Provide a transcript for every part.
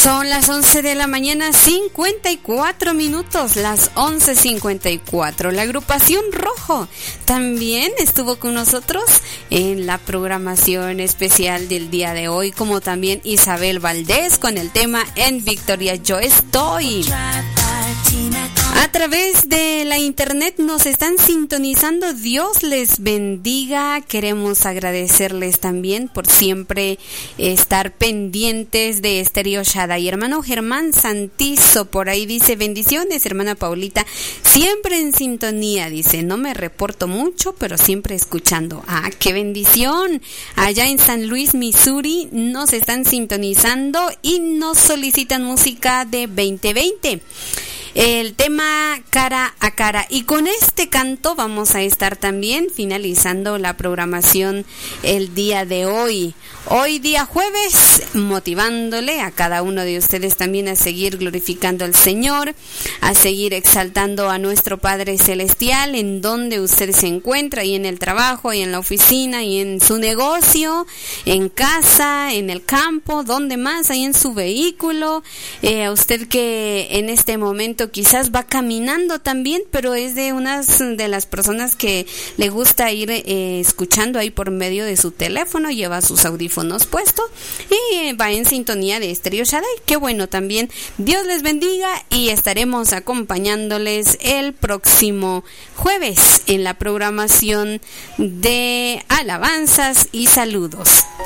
Son las 11 de la mañana, 54 minutos, las 11:54. La agrupación Rojo también estuvo con nosotros en la programación especial del día de hoy, como también Isabel Valdés con el tema En Victoria Yo Estoy. A través de la internet nos están sintonizando. Dios les bendiga. Queremos agradecerles también por siempre estar pendientes de Estéreo Shaddai. Hermano Germán Santizo por ahí dice: bendiciones, hermana Paulita, siempre en sintonía. Dice: no me reporto mucho, pero siempre escuchando. ¡Ah, qué bendición! Allá en San Luis, Missouri, nos están sintonizando y nos solicitan música de 2020. El tema Cara a Cara, y con este canto vamos a estar también finalizando la programación el día de hoy día jueves, motivándole a cada uno de ustedes también a seguir glorificando al Señor, a seguir exaltando a nuestro Padre Celestial en donde usted se encuentra, y en el trabajo, y en la oficina, y en su negocio, en casa, en el campo, donde más, ahí en su vehículo, a usted que en este momento quizás va caminando también, pero es de unas de las personas que le gusta ir escuchando ahí por medio de su teléfono, lleva sus audífonos puestos y va en sintonía de Estéreo Shaddai. Qué bueno también. Dios les bendiga y estaremos acompañándoles el próximo jueves en la programación de alabanzas y saludos.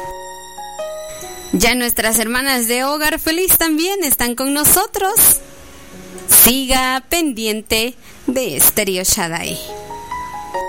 Ya nuestras hermanas de Hogar Feliz también están con nosotros. Siga pendiente de Estéreo Shaddai.